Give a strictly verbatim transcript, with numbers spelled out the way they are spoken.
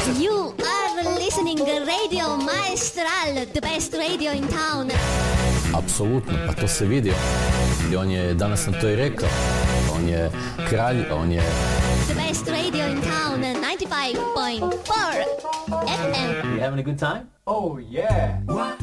You are listening Radio Maestral, the best radio in town. Apsolutno, pa to se vidi. On je, danas sam to i rekao, on je kralj, on je... The best radio in town, ninety-five point four F M. You having a good time? Oh yeah!